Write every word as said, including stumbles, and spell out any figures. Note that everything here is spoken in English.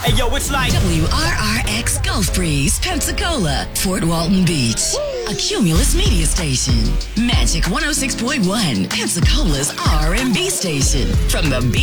Hey, yo, it's like W R R X Gulf Breeze, Pensacola, Fort Walton Beach. A Cumulus media station. Magic one oh six point one, Pensacola's R and B station. From the beach